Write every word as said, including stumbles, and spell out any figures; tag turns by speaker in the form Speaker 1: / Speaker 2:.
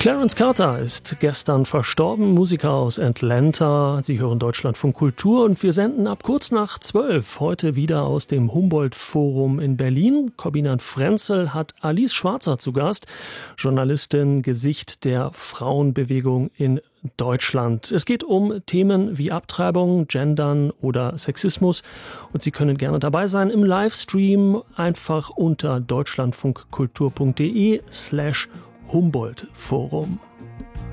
Speaker 1: Clarence Carter ist gestern verstorben, Musiker aus Atlanta. Sie hören Deutschlandfunk Kultur und wir senden ab kurz nach zwölf heute wieder aus dem Humboldt-Forum in Berlin. Corbinian Frenzel hat Alice Schwarzer zu Gast, Journalistin, Gesicht der Frauenbewegung in Deutschland. Es geht um Themen wie Abtreibung, Gendern oder Sexismus und Sie können gerne dabei sein im Livestream einfach unter deutschlandfunkkultur.de slash Humboldt-Forum.